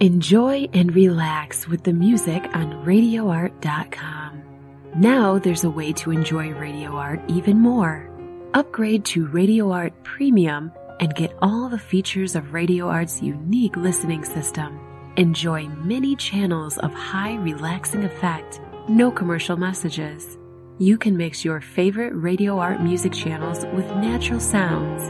Enjoy and relax with the music on RadioArt.com. Now there's a way to enjoy Radio Art even more. Upgrade to Radio Art Premium and get all the features of Radio Art's unique listening system. Enjoy many channels of high relaxing effect, no commercial messages. You can mix your favorite Radio Art music channels with natural sounds